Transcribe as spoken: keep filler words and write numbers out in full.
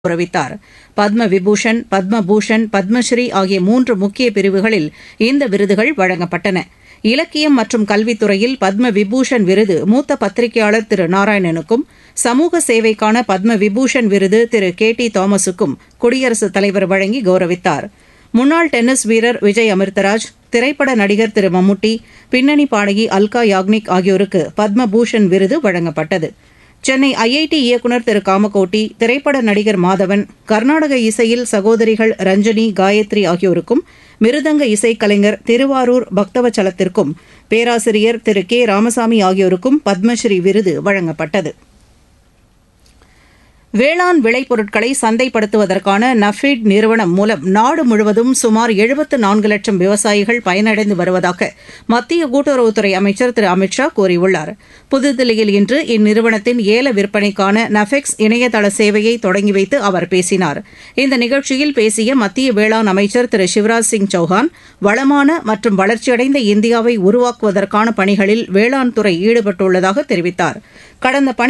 கௌரவித்தார். பத்ம விபூஷன், பத்ம பூஷன், பத்மஸ்ரீ ஆகிய மூன்று முக்கிய பிரிவுகளில் இந்த விருதுகள் வழங்கப்பட்டன. இலக்கியம் மற்றும் கல்வித்துறையில் பத்ம விபூஷன் விருது மூத்த பத்திரிகையாளர் திரு நாராயணனுக்கும், சமூக சேவைக்கான பத்ம விபூஷன் விருது திரு கே டி தாமஸுக்கும் குடியரசுத் தலைவர் வழங்கி கௌரவித்தார். முன்னாள் டென்னிஸ் வீரர் விஜய் அமிர்தராஜ், திரைப்பட நடிகர் திரு மம்முட்டி, பின்னணி பாடகி அல்கா யாக்னிக் ஆகியோருக்கு பத்ம பூஷன் விருது வழங்கப்பட்டது. சென்னை ஐ ஐ டி இயக்குநர் திரு காமகோட்டி, திரைப்பட நடிகர் மாதவன், கர்நாடக இசையில் சகோதரிகள் ரஞ்சனி, காயத்ரி ஆகியோருக்கும், மிருதங்க இசைக்கலைஞர் திருவாரூர் பக்தவச்சலத்திற்கும், பேராசிரியர் திரு கே ராமசாமி ஆகியோருக்கும் பத்மஸ்ரீ விருது வழங்கப்பட்டது. வேளாண் விளைபொருட்களை சந்தைப்படுத்துவதற்கான நஃபீட் நிறுவனம் மூலம் நாடு முழுவதும் சுமார் எழுபத்து நான்கு லட்சம் விவசாயிகள் பயனடைந்து வருவதாக மத்திய கூட்டுறவுத்துறை அமைச்சர் திரு அமித் ஷா கூறியுள்ளார். புதுதில்லியில் இன்று இந்நிறுவனத்தின் ஏல விற்பனைக்கான நஃபெக்ஸ் இணையதள சேவையை தொடங்கி வைத்து அவர் பேசினார். இந்த நிகழ்ச்சியில் பேசிய மத்திய வேளாண் அமைச்சர் திரு சிவராஜ் சிங் சௌஹான், வளமான மற்றும் வளர்ச்சியடைந்த இந்தியாவை உருவாக்குவதற்கான பணிகளில் வேளாண் துறை ஈடுபட்டுள்ளதாக தெரிவித்தார். கடந்த